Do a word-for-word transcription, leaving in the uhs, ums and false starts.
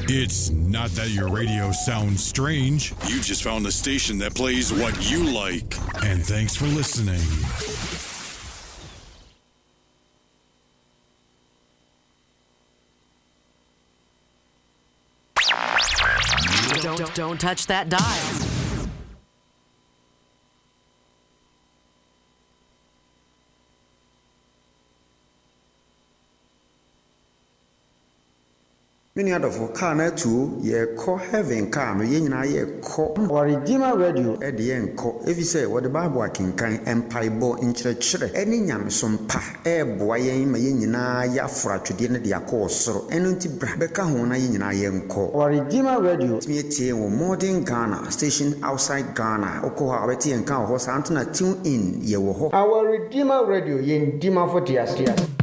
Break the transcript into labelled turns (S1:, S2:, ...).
S1: It's not that your radio sounds strange. You just found a station that plays what you like. And thanks for listening.
S2: Don't, don't touch that dial.
S3: Many other for car na two ye call heaven car no ye nyina ye call or Redeemer Radio e de en call if you say what the Bible can kan empire bo nkyerɛkyerɛ ɛne nyamesom pa e boa yɛn ma ye nyina ya fra twede ne de akɔ soro ɛno nti bra bɛka ho na ye nyina ye nkɔ or Redeemer Radio me tie wo modern Ghana station outside Ghana okɔ ha bɛtie nka ho sa antena tune in ye wo ho our Redeemer Radio ye ndima for tiasia.